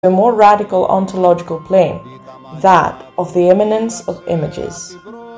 a more radical ontological plane, that of the immanence of images.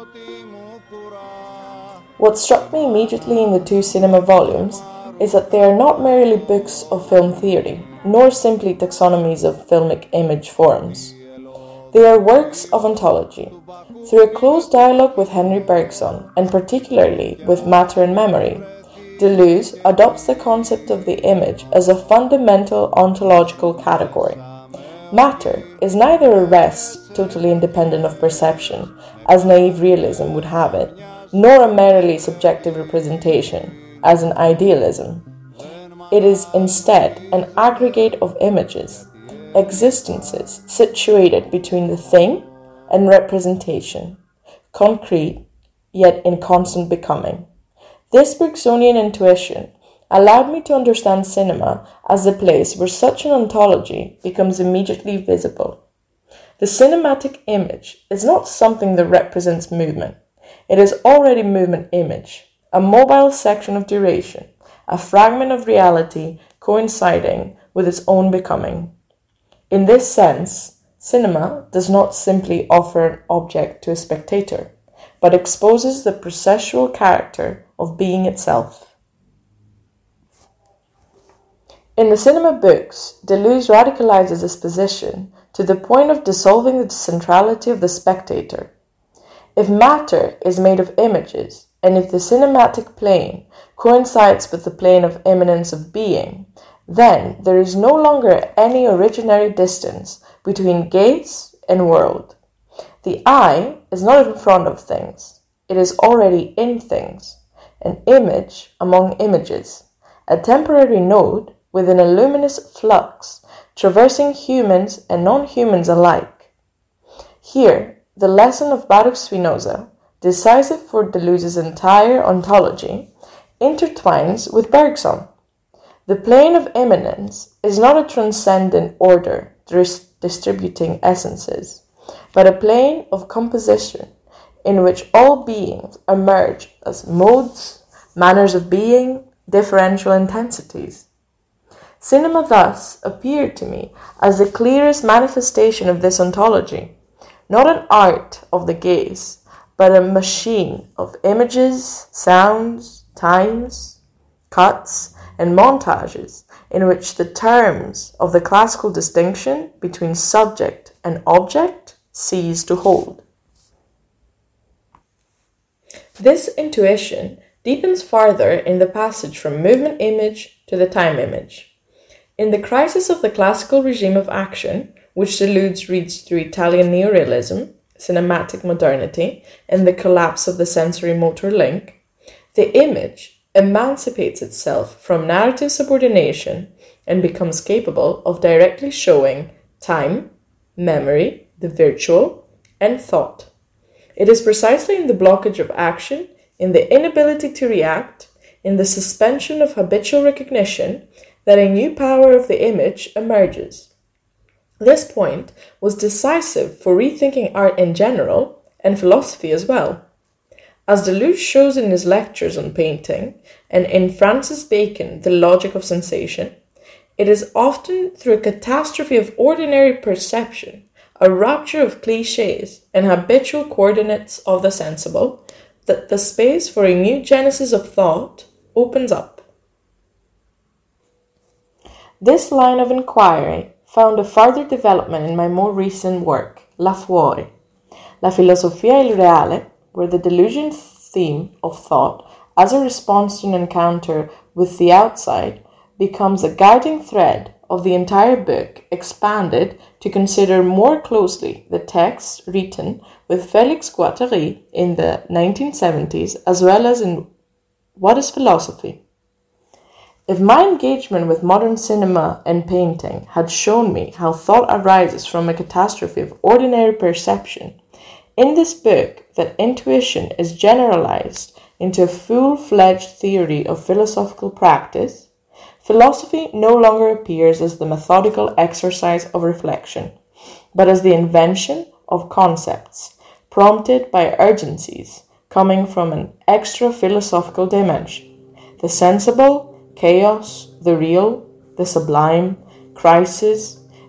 What struck me immediately in the two cinema volumes is that they are not merely books of film theory, nor simply taxonomies of filmic image forms. They are works of ontology. Through a close dialogue with Henry Bergson, and particularly with Matter and Memory, Deleuze adopts the concept of the image as a fundamental ontological category. Matter is neither a rest totally independent of perception, as naive realism would have it, nor a merely subjective representation, as an idealism. It is instead an aggregate of images, existences situated between the thing and representation, concrete, yet in constant becoming. This Bergsonian intuition allowed me to understand cinema as the place where such an ontology becomes immediately visible. The cinematic image is not something that represents movement. It is already movement image, a mobile section of duration, a fragment of reality coinciding with its own becoming. In this sense, cinema does not simply offer an object to a spectator, but exposes the processual character of being itself. In the cinema books, Deleuze radicalizes this position to the point of dissolving the centrality of the spectator. If matter is made of images, and if the cinematic plane coincides with the plane of immanence of being, then there is no longer any originary distance between gaze and world. The eye is not in front of things, it is already in things, an image among images, a temporary node within a luminous flux, traversing humans and non-humans alike. Here, the lesson of Baruch Spinoza, decisive for Deleuze's entire ontology, intertwines with Bergson. The plane of immanence is not a transcendent order distributing essences, but a plane of composition in which all beings emerge as modes, manners of being, differential intensities. Cinema thus appeared to me as the clearest manifestation of this ontology, not an art of the gaze, but a machine of images, sounds, times, cuts, and montages in which the terms of the classical distinction between subject and object cease to hold. This intuition deepens farther in the passage from movement image to the time image. In the crisis of the classical regime of action, which Deleuze reads through Italian neorealism, cinematic modernity, and the collapse of the sensory-motor link, the image emancipates itself from narrative subordination and becomes capable of directly showing time, memory, the virtual, and thought. It is precisely in the blockage of action, in the inability to react, in the suspension of habitual recognition, that a new power of the image emerges. This point was decisive for rethinking art in general and philosophy as well. As Deleuze shows in his lectures on painting and in Francis Bacon, The Logic of Sensation, it is often through a catastrophe of ordinary perception, a rupture of clichés and habitual coordinates of the sensible, that the space for a new genesis of thought opens up. This line of inquiry found a further development in my more recent work, La Fuori, La filosofia e il reale, where the Deleuzian theme of thought, as a response to an encounter with the outside, becomes a guiding thread of the entire book, expanded to consider more closely the texts written with Félix Guattari in the 1970s, as well as in What is Philosophy? If my engagement with modern cinema and painting had shown me how thought arises from a catastrophe of ordinary perception, in this book that intuition is generalized into a full-fledged theory of philosophical practice, philosophy no longer appears as the methodical exercise of reflection, but as the invention of concepts, prompted by urgencies coming from an extra-philosophical dimension, the sensible, chaos, the real, the sublime, crisis,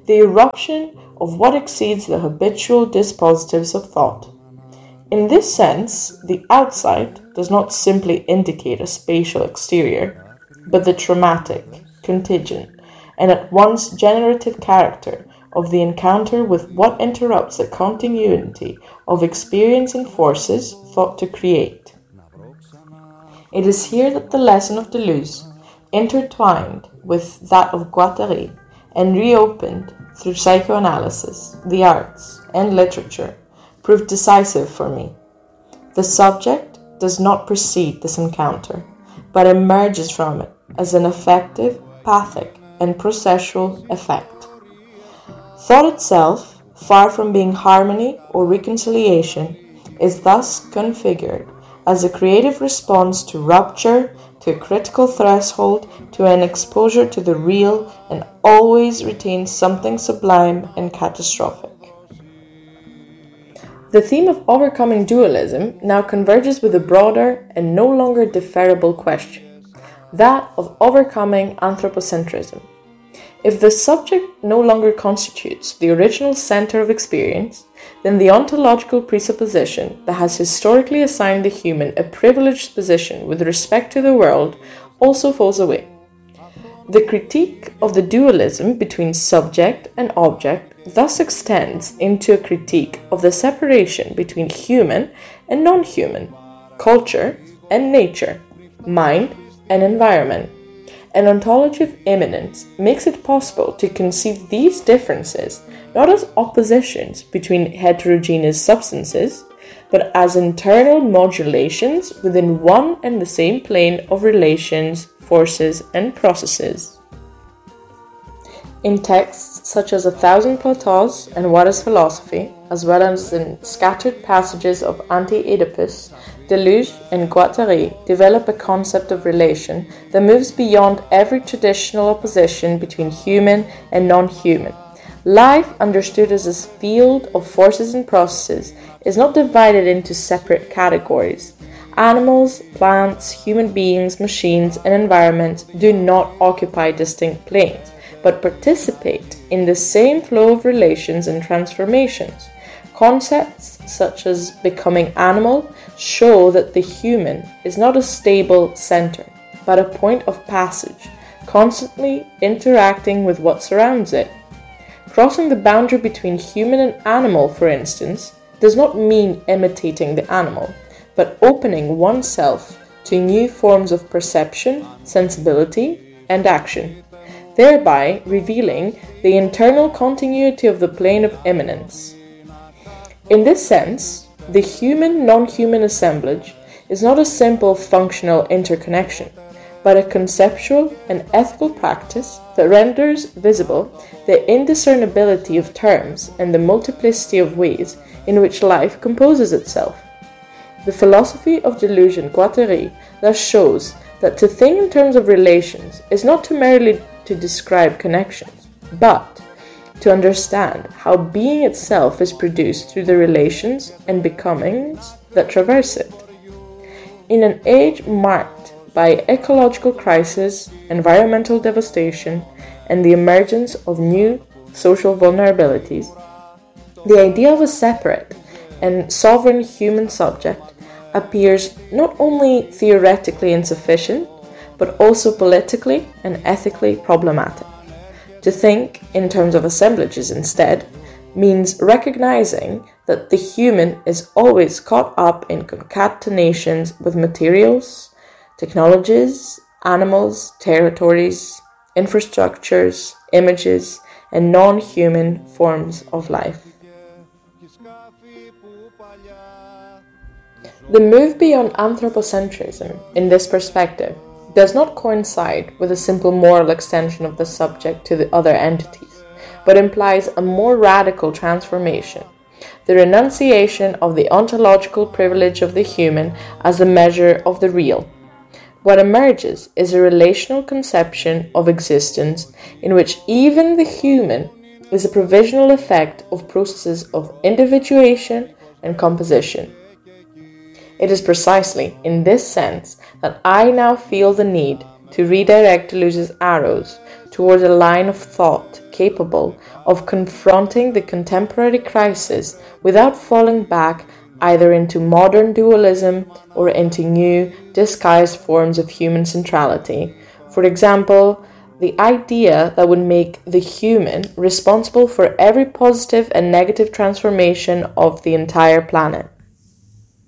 the eruption of what exceeds the habitual dispositives of thought. In this sense, the outside does not simply indicate a spatial exterior, but the traumatic, contingent, and at once generative character of the encounter with what interrupts the continuity of experience and forces thought to create. It is here that the lesson of Deleuze, intertwined with that of Guattari and reopened through psychoanalysis, the arts, and literature, proved decisive for me. The subject does not precede this encounter, but emerges from it as an effective, pathic, and processual effect. Thought itself, far from being harmony or reconciliation, is thus configured as a creative response to rupture, to a critical threshold, to an exposure to the real, and always retains something sublime and catastrophic. The theme of overcoming dualism now converges with a broader and no longer deferrable question, that of overcoming anthropocentrism. If the subject no longer constitutes the original center of experience, then the ontological presupposition that has historically assigned the human a privileged position with respect to the world also falls away. The critique of the dualism between subject and object thus extends into a critique of the separation between human and non-human, culture and nature, mind and environment. An ontology of immanence makes it possible to conceive these differences not as oppositions between heterogeneous substances, but as internal modulations within one and the same plane of relations, forces, and processes. In texts such as 1,000 Plateaus and What is Philosophy, as well as in scattered passages of Anti-Oedipus, Deleuze and Guattari develop a concept of relation that moves beyond every traditional opposition between human and non-human. Life, understood as a field of forces and processes, is not divided into separate categories. Animals, plants, human beings, machines, and environments do not occupy distinct planes, but participate in the same flow of relations and transformations. Concepts such as becoming animal show that the human is not a stable center, but a point of passage, constantly interacting with what surrounds it. Crossing the boundary between human and animal, for instance, does not mean imitating the animal, but opening oneself to new forms of perception, sensibility, and action, thereby revealing the internal continuity of the plane of immanence. In this sense, the human-non-human assemblage is not a simple functional interconnection, but a conceptual and ethical practice that renders visible the indiscernibility of terms and the multiplicity of ways in which life composes itself. The philosophy of Deleuze and Guattari thus shows that to think in terms of relations is not to merely to describe connections, but to understand how being itself is produced through the relations and becomings that traverse it. In an age marked by ecological crisis, environmental devastation, and the emergence of new social vulnerabilities, the idea of a separate and sovereign human subject appears not only theoretically insufficient, but also politically and ethically problematic. To think in terms of assemblages instead means recognizing that the human is always caught up in concatenations with materials, technologies, animals, territories, infrastructures, images, and non-human forms of life. The move beyond anthropocentrism in this perspective does not coincide with a simple moral extension of the subject to the other entities, but implies a more radical transformation, the renunciation of the ontological privilege of the human as the measure of the real. What emerges is a relational conception of existence in which even the human is a provisional effect of processes of individuation and composition. It is precisely in this sense that I now feel the need to redirect Deleuze's arrows toward a line of thought capable of confronting the contemporary crisis without falling back either into modern dualism or into new, disguised forms of human centrality. For example, the idea that would make the human responsible for every positive and negative transformation of the entire planet.